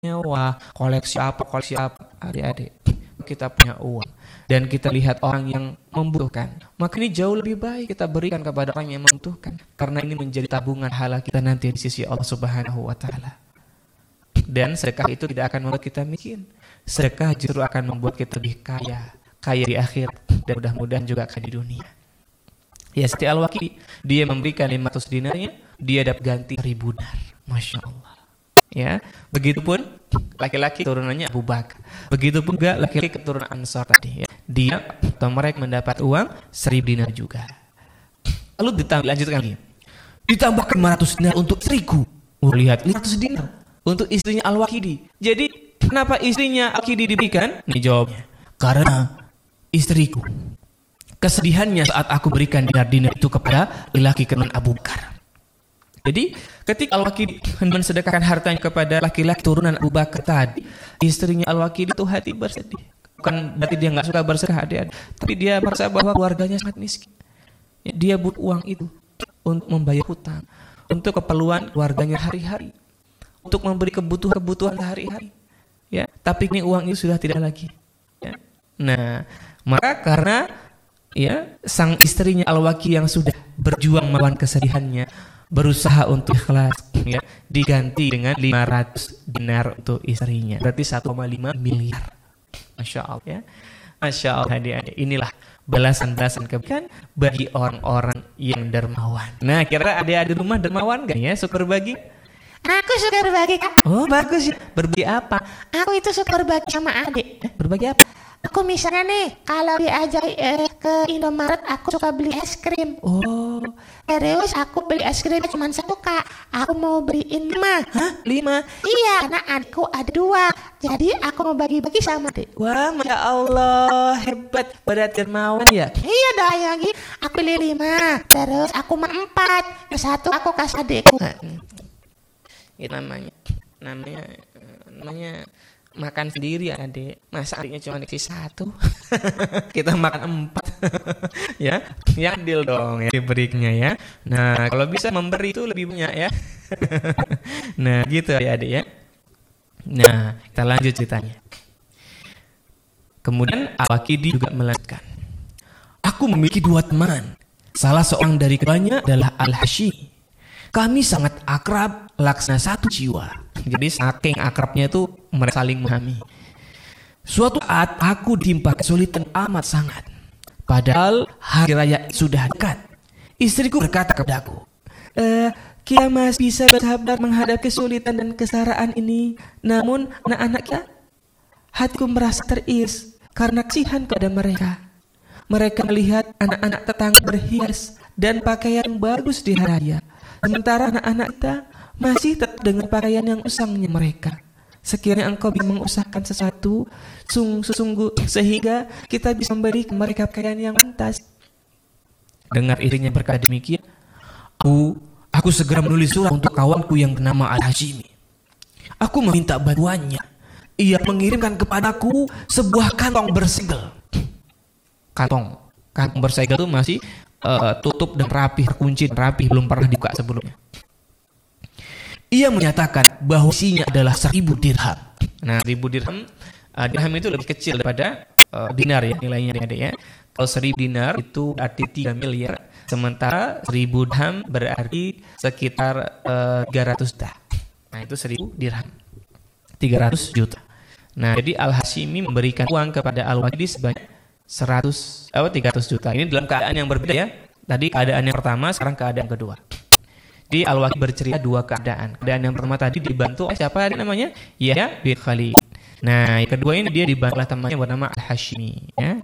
mewah, koleksi apa, adik-adik. Kita punya uang dan kita lihat orang yang membutuhkan, maka ini jauh lebih baik kita berikan kepada orang yang membutuhkan, karena ini menjadi tabungan pahala kita nanti di sisi Allah Subhanahu wa taala. Dan sedekah itu tidak akan membuat kita miskin. Sedekah justru akan membuat kita lebih kaya di akhirat dan mudah-mudahan juga kaya di dunia. Ya, seperti Al-Waqidi, dia memberikan 500 dinarnya, dia dapat ganti 1000 dinar. Masya Allah. Ya, begitupun laki-laki turunannya Abu Bakar. Begitupun juga laki-laki keturunan Ansar tadi, ya. Dia atau mereka mendapat uang 1000 dinar juga. Lalu lanjutkan lagi. Ditambahkan 500 dinar untuk istriku. Oh, lihat 500 dinar untuk istrinya Al-Waqidi. Jadi, kenapa istrinya Al-Waqidi diberikan? Ini jawabnya. Karena istriku, kesedihannya saat aku berikan dinar-dinar itu kepada laki-laki keturunan Abu Bakar. Jadi ketika Al-Waqidi hendak sedekahkan hartanya kepada laki-laki turunan Abu Bakar tadi, istrinya Al-Waqidi itu hati bersedih. Bukan berarti dia nggak suka bersedekah, tapi dia merasa bahwa keluarganya sangat miskin. Dia butuh uang itu untuk membayar hutang, untuk keperluan keluarganya hari-hari, untuk memberi kebutuhan sehari-hari. Ya, tapi ini uang itu sudah tidak lagi. Ya. Nah, maka karena sang istrinya Al-Waqidi yang sudah berjuang melawan kesedihannya, berusaha untuk ikhlas, diganti dengan 500 dinar untuk istrinya, berarti 1,5 miliar. Masya Allah, ya. Masya Allah, adik-adik. Inilah balasan-balasan kebaikan bagi orang-orang yang dermawan. Nah, kira-kira adik-adik rumah dermawan gak ya? Suka berbagi? Aku suka berbagi, Kak. Oh, bagus ya. Berbagi apa? Aku itu suka berbagi sama adik. Berbagi apa? Aku misalnya nih, kalau diajak ke Indomaret, aku suka beli es krim. Oh. Terus aku beli es krim cuma 1, Kak. Aku mau beliin 5. Hah? 5? Iya, karena adikku ada 2. Jadi aku mau bagi-bagi sama adik. Wah, Masya Allah, hebat. Pada dermawan ya? Iya dah, lagi aku beli 5. Terus aku mau 4. Yang 1 aku kasih adikku. Itu namanya makan sendiri, adik. Masa adiknya cuma dikasih 1? Kita makan 4. Ya, yang adil dong ya diberinya ya. Nah, kalau bisa memberi itu lebih banyak ya. Nah, gitu ya adik ya. Nah, kita lanjut ceritanya. Kemudian Al-Waqidi juga melanjutkan. Aku memiliki 2 teman. Salah seorang dari keduanya adalah Al-Hashimi. Kami sangat akrab, laksana satu jiwa. Jadi saking akrabnya itu mereka saling memahami. Suatu saat aku ditimpa kesulitan amat sangat. Padahal hari raya sudah dekat. Istriku berkata kepadaku, kita masih bisa bersabar menghadapi kesulitan dan kesengsaraan ini. Namun anak-anak kita, hatiku merasa teriris karena kasihan kepada mereka. Mereka melihat anak-anak tetangga berhias dan pakaian yang bagus di hari raya. Sementara anak-anak kita masih tetap dengan pakaian yang usangnya mereka. Sekiranya engkau bisa mengusahakan sesuatu sungguh-sungguh sehingga kita bisa memberi mereka pakaian yang pantas. Dengar istrinya berkata demikian, aku segera menulis surat untuk kawanku yang bernama Al-Hashimi. Aku meminta bantuannya. Ia mengirimkan kepadaku sebuah kantong bersegel. Kantong bersegel itu masih tutup dan rapi, terkunci dan rapi, belum pernah dibuka sebelumnya. Ia menyatakan bahwa isinya adalah 1000 dirham. Nah, 1000 dirham, dirham itu lebih kecil daripada dinar ya, nilainya adik ya. Kalau 1000 dinar itu berarti 3 miliar, sementara 1000 dirham berarti sekitar 300 juta. Nah, itu 1000 dirham, 300 juta. Nah, jadi Al-Hashimi memberikan uang kepada Al-Waqidi sebanyak 300 juta. Ini dalam keadaan yang berbeda ya. Tadi keadaan yang pertama, sekarang keadaan kedua. Di Al-Waqidi bercerita 2 keadaan. Keadaan yang pertama tadi dibantu oleh siapa namanya? Yahya bin Khalid. Nah, yang kedua ini dia dibantu oleh temannya bernama Al-Hashimi. Ya,